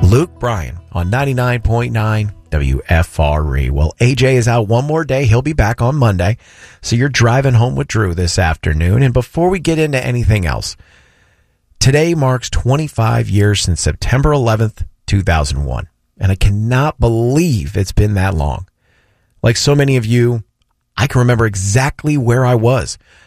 Luke Bryan on 99.9 WFRE. Well, AJ is out one more day. He'll be back on Monday. So you're driving home with Drew this afternoon. And before we get into anything else, today marks 25 years since September 11th, 2001. And I cannot believe it's been that long. Like so many of you, I can remember exactly where I was